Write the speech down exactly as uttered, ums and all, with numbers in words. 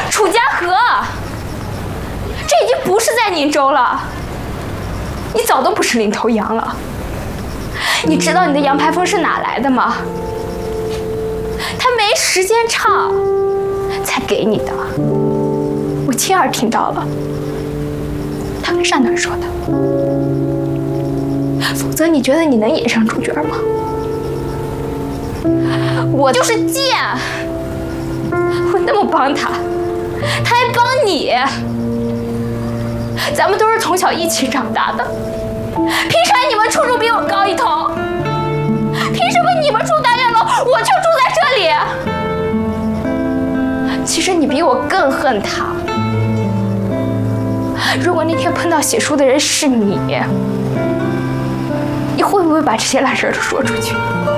楚家河，这已经不是在宁州了，你早都不是领头羊了。你知道你的羊排风是哪来的吗？他没时间唱，才给你的。我亲耳听到了，他跟单暖说的。否则你觉得你能演上主角吗？我就是贱，我那么帮他，他还帮你，咱们都是从小一起长大的，凭啥你们处处比我高一头？凭什么你们住大院楼，我就住在这里？其实你比我更恨他。如果那天碰到写书的人是你，你会不会把这些烂事儿都说出去？